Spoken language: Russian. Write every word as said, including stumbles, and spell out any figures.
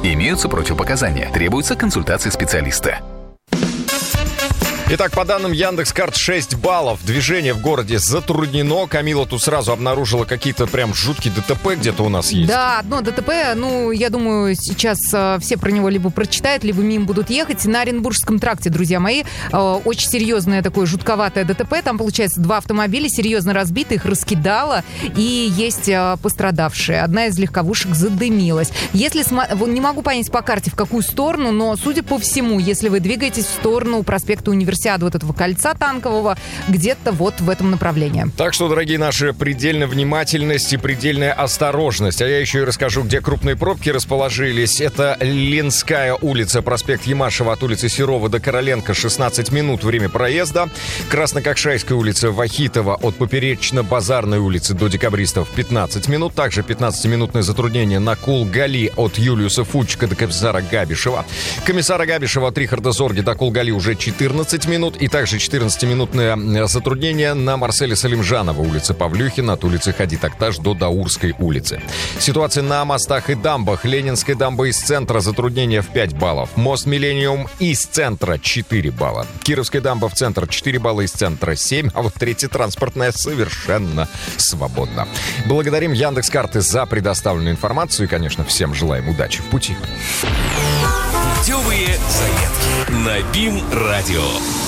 Имеются противопоказания. Требуется консультация специалиста. Итак, по данным Яндекс.Карт, шесть баллов. Движение в городе затруднено. Камила тут сразу обнаружила какие-то прям жуткие ДТП где-то у нас есть. Да, одно ДТП, ну, я думаю, сейчас э, все про него либо прочитают, либо мимо будут ехать. На Оренбургском тракте, друзья мои, э, очень серьезное такое жутковатое ДТП. Там, получается, два автомобиля серьезно разбиты, их раскидало, и есть э, пострадавшие. Одна из легковушек задымилась. Если см... Не могу понять по карте, в какую сторону, но, судя по всему, если вы двигаетесь в сторону проспекта Университета, вот этого кольца танкового, где-то вот в этом направлении. Так что, дорогие наши, предельная внимательность и предельная осторожность. А я еще и расскажу, где крупные пробки расположились. Это Ленская улица, проспект Ямашева от улицы Серова до Короленко, шестнадцать минут время проезда. Краснококшайская улица, Вахитова от Поперечно-Базарной улицы до Декабристов, пятнадцать минут. Также пятнадцатиминутное затруднение на Кулгали от Юлиуса Фучика до комиссара Габишева. Комиссара Габишева от Рихарда Зорги до Кулгали уже четырнадцать минут. И также четырнадцатиминутное затруднение на Марселя Салимжанова, улица Павлюхина от улицы Хади Такташ до Даурской улицы. Ситуация на мостах и дамбах. Ленинская дамба из центра, затруднение в пять баллов. Мост Миллениум из центра четыре балла. Кировская дамба в центр четыре балла, из центра семь. А вот третья транспортная совершенно свободна. Благодарим Яндекс.Карты за предоставленную информацию. И, конечно, всем желаем удачи в пути. Путевые заметки на БИМ-радио.